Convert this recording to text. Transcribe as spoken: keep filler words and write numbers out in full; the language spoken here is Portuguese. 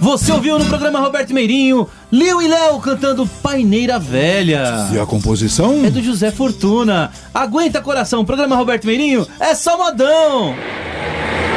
Você ouviu no programa Roberto Meirinho, Liu e Léo cantando Paineira Velha. E a composição? É do José Fortuna. Aguenta, coração, programa Roberto Meirinho é só modão.